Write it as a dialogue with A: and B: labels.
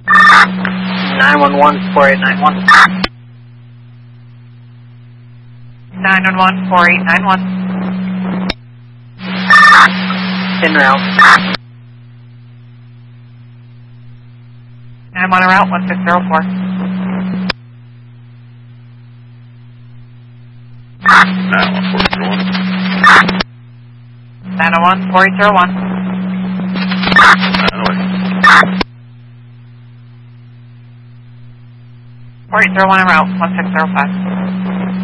A: 911 4891.
B: 911 4891.
A: En route.
B: I'm on a route 1604. 901 4801. 4801 en route 1605.